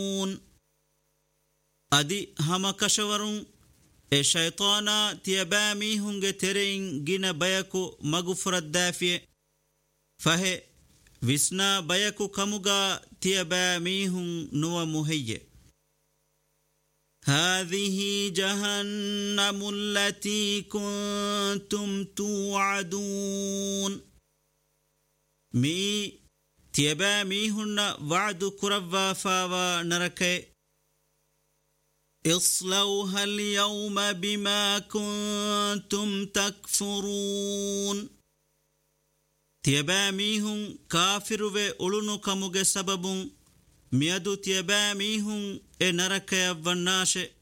أدي هما كشورون شيطانا تيبامي هنگ ترين جنا بيكو مغفرة دافية فهي وسنا بيكو كمغا تيبامي هن نو مهي هذه جهنم التي كنتم توعدون مي تيبامي هن وعد كروا فاوا نركي اصلوها اليوم بما كنتم تكفرون تيباميهم كافر وأولونو كموغ سبب ميادو تيباميهم نركي والناشئ